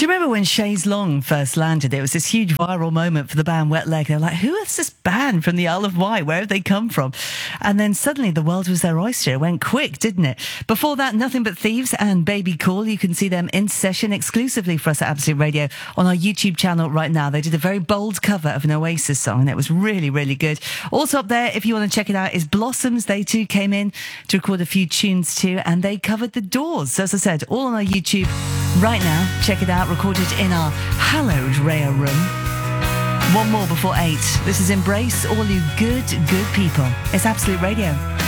you remember when Chaise Long first landed? It was this huge viral moment for the band Wet Leg. They were like, who is this band from the Isle of Wight? Where have they come from? And then suddenly the world was their oyster. It went quick, didn't it? Before that, Nothing But Thieves and Baby Cool. You can see them in session exclusively for us at Absolute Radio on our YouTube channel right now. They did a very bold cover of an Oasis song and it was really, really good. Also up there, if you want to check it out, is Blossoms. They too came in to record a few tunes too, and they covered The Doors. So as I said, all on our YouTube right now. Check it out, recorded in our hallowed Rhea room. One more before 8. This is Embrace All You Good, Good People. It's Absolute Radio.